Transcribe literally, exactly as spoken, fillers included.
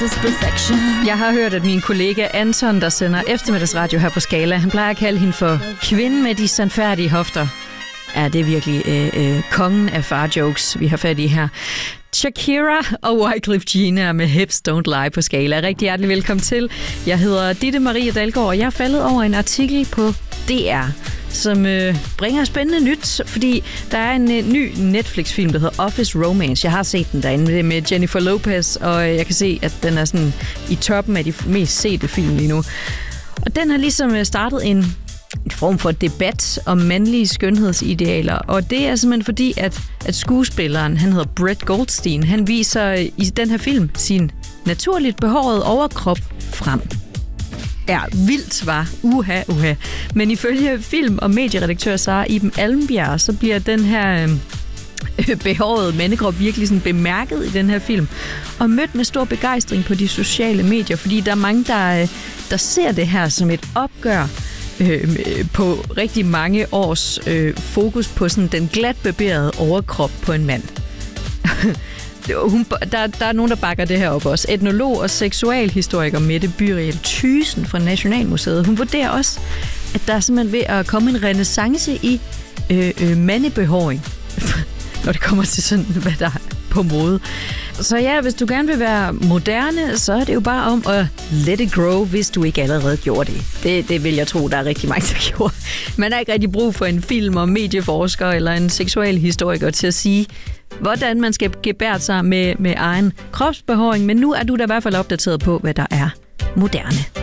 Jeg har hørt, at min kollega Anton, der sender eftermiddagsradio her på Skala, han plejer at kalde hende for kvinden med de sandfærdige hofter. Ja, det er virkelig øh, øh, kongen af far-jokes, vi har fat i her. Shakira og Wyclef Jean er med Hips Don't Lie på Skala. Rigtig hjertelig velkommen til. Jeg hedder Ditte Marie Dalgaard, og jeg er faldet over en artikel på D R, som øh, bringer spændende nyt, fordi der er en øh, ny Netflix-film, der hedder Office Romance. Jeg har set den derinde med Jennifer Lopez, og jeg kan se, at den er sådan i toppen af de mest sete film lige nu. Og den har ligesom startet en en form for debat om mandlige skønhedsidealer, og det er simpelthen fordi, at, at skuespilleren, han hedder Brett Goldstein, han viser i den her film sin naturligt behårede overkrop frem. Ja, vildt var. Uha, uha. Men ifølge film- og medieredaktør Sara Iben Almbjerg, så bliver den her øh, behårede mandekrop virkelig sådan bemærket i den her film, og mødt med stor begejstring på de sociale medier, fordi der er mange, der, der ser det her som et opgør øh, på rigtig mange års øh, fokus på sådan den glatbarberede overkrop på en mand. Hun, der, der er nogen, der bakker det her op også. Etnolog og seksualhistoriker Mette Byriel Thyssen fra Nationalmuseet. Hun vurderer også, at der er simpelthen ved at komme en renæssance i øh, øh, mandebehåring, når det kommer til sådan, hvad der er på mode. Så ja, hvis du gerne vil være moderne, så er det jo bare om at let it grow, hvis du ikke allerede gjorde det. Det, det vil jeg tro, der er rigtig mange, der gjorde. Man har ikke rigtig brug for en film- og medieforsker eller en seksualhistoriker til at sige, hvordan man skal gebære sig med, med egen kropsbehåring, men nu er du da i hvert fald opdateret på, hvad der er moderne.